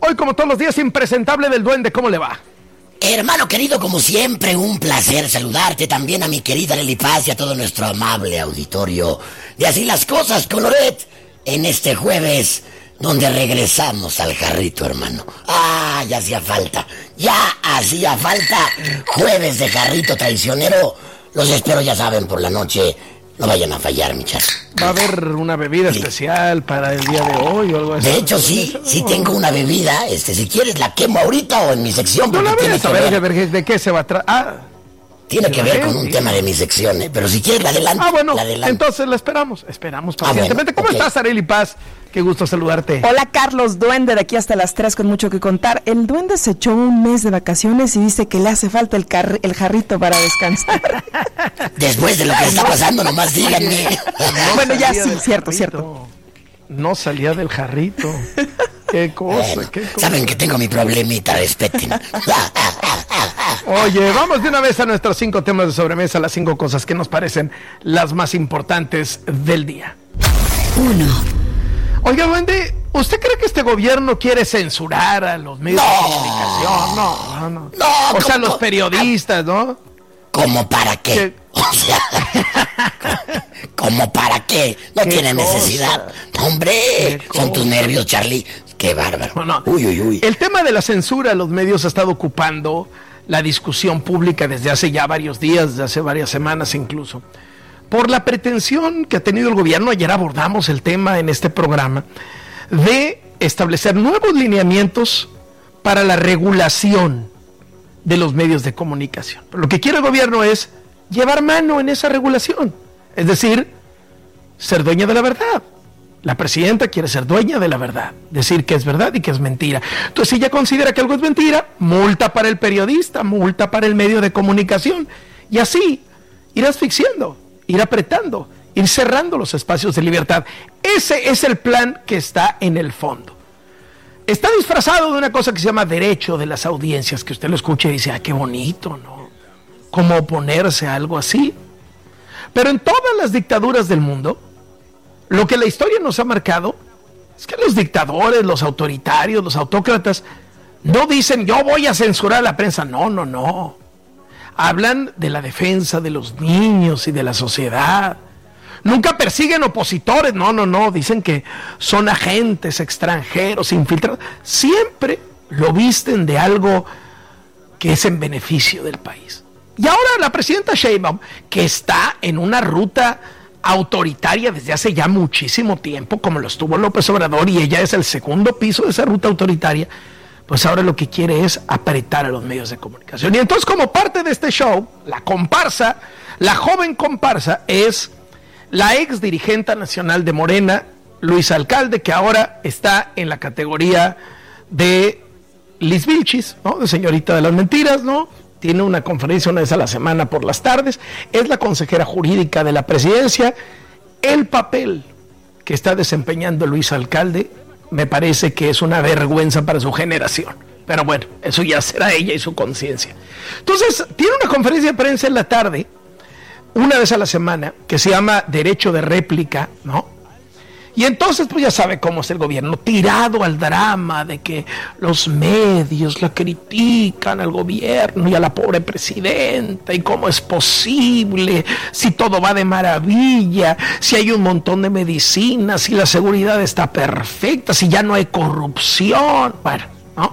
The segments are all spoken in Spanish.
Hoy, como todos los días, impresentable del Duende. ¿Cómo le va? Hermano querido, como siempre, un placer saludarte. También a mi querida Lely Paz y a todo nuestro amable auditorio. Y así las cosas, Coloret, en este jueves, donde regresamos al jarrito, hermano. Ah, ya hacía falta. Jueves de jarrito traicionero. Los espero, ya saben, por la noche. No vayan a fallar, mi chat. ¿Va a haber una bebida especial para el día de hoy o algo así? De hecho, sí tengo una bebida. Si quieres la quemo ahorita o en mi sección. No la ves, a ver, ¿de qué se va a tratar? Tiene que ver con un tema de mi sección, pero si quieres la adelanto. Bueno, entonces la esperamos pacientemente. ¿Cómo estás, Arely Paz? Qué gusto saludarte. Hola, Carlos, Duende, de aquí hasta las 3 con mucho que contar. El Duende se echó un mes de vacaciones y dice que le hace falta el jarrito para descansar. Después de lo que está pasando, nomás díganme. Bueno, ya sí, cierto. No salía del jarrito. Qué cosa. Saben que tengo mi problemita, respeten. Oye, vamos de una vez a nuestros 5 temas de sobremesa, las 5 cosas que nos parecen las más importantes del día. 1. Oiga, Duende, ¿usted cree que este gobierno quiere censurar a los medios de comunicación? No. O sea, los periodistas, ¿no? ¿Cómo para qué? O sea, ¿cómo para qué? No tiene necesidad. Hombre, son tus nervios, Charlie. Qué bárbaro. No. Uy. El tema de la censura a los medios ha estado ocupando la discusión pública desde hace ya varios días, desde hace varias semanas incluso. Por la pretensión que ha tenido el gobierno, ayer abordamos el tema en este programa, de establecer nuevos lineamientos para la regulación de los medios de comunicación. Pero lo que quiere el gobierno es llevar mano en esa regulación, es decir, ser dueña de la verdad. La presidenta quiere ser dueña de la verdad, decir que es verdad y que es mentira. Entonces, si ella considera que algo es mentira, multa para el periodista, multa para el medio de comunicación, y así ir asfixiando, ir apretando, ir cerrando los espacios de libertad. Ese es el plan que está en el fondo. Está disfrazado de una cosa que se llama derecho de las audiencias, que usted lo escucha y dice, qué bonito, ¿no? ¿Cómo oponerse a algo así? Pero en todas las dictaduras del mundo, lo que la historia nos ha marcado es que los dictadores, los autoritarios, los autócratas, no dicen, yo voy a censurar a la prensa. No. Hablan de la defensa de los niños y de la sociedad. Nunca persiguen opositores, no. Dicen que son agentes extranjeros, infiltrados. Siempre lo visten de algo que es en beneficio del país. Y ahora la presidenta Sheinbaum, que está en una ruta autoritaria desde hace ya muchísimo tiempo, como lo estuvo López Obrador, y ella es el segundo piso de esa ruta autoritaria, pues ahora lo que quiere es apretar a los medios de comunicación. Y entonces, como parte de este show, la comparsa, la joven comparsa, es la ex dirigente nacional de Morena, Luisa Alcalde, que ahora está en la categoría de Liz Vilchis, ¿no? De señorita de las mentiras, ¿no? Tiene una conferencia una vez a la semana por las tardes, es la consejera jurídica de la presidencia. El papel que está desempeñando Luisa Alcalde me parece que es una vergüenza para su generación. Pero bueno, eso ya será ella y su conciencia. Entonces, tiene una conferencia de prensa en la tarde, una vez a la semana, que se llama Derecho de Réplica, ¿no? Y entonces, pues ya sabe cómo es el gobierno, tirado al drama de que los medios la critican al gobierno y a la pobre presidenta, y cómo es posible, si todo va de maravilla, si hay un montón de medicinas, si la seguridad está perfecta, si ya no hay corrupción. Bueno, ¿no?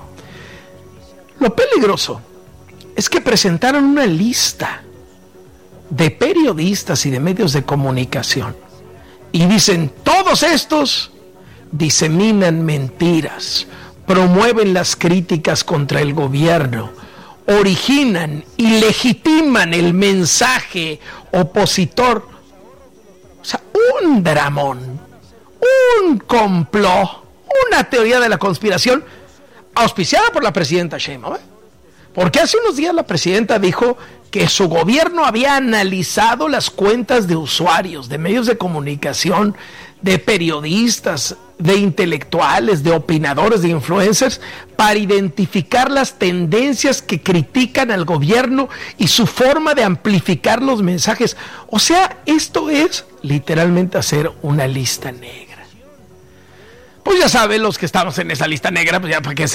Lo peligroso es que presentaron una lista de periodistas y de medios de comunicación y dicen, todos estos diseminan mentiras, promueven las críticas contra el gobierno, originan y legitiman el mensaje opositor. O sea, un dramón, un complot, una teoría de la conspiración auspiciada por la presidenta Sheinbaum, ¿eh? Porque hace unos días la presidenta dijo que su gobierno había analizado las cuentas de usuarios, de medios de comunicación, de periodistas, de intelectuales, de opinadores, de influencers, para identificar las tendencias que critican al gobierno y su forma de amplificar los mensajes. O sea, esto es literalmente hacer una lista negra. Pues ya saben, los que estamos en esa lista negra, pues ya para qué